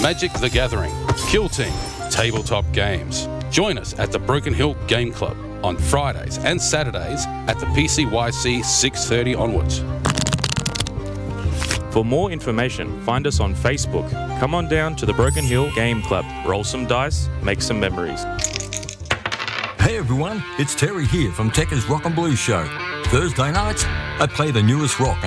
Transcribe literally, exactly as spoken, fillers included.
Magic the Gathering, Kill Team, tabletop games. Join us at the Broken Hill Game Club on Fridays and Saturdays at the P C Y C six thirty onwards. For more information, find us on Facebook. Come on down to the Broken Hill Game Club. Roll some dice, make some memories. Hey everyone, it's Terry here from Tekka's Rock and Blues Show. Thursday nights, I play the newest rock